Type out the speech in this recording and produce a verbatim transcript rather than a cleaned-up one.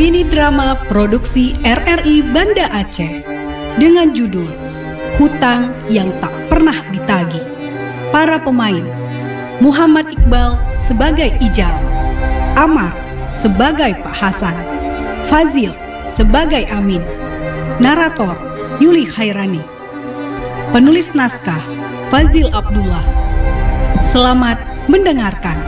Mini drama produksi R R I Banda Aceh dengan judul Hutang yang Tak Pernah Ditagih. Para pemain: Muhammad Iqbal sebagai Ijal, Amar sebagai Pak Hasan, Fazil sebagai Amin. Narator Yuli Khairani. Penulis naskah Fazil Abdullah. Selamat mendengarkan.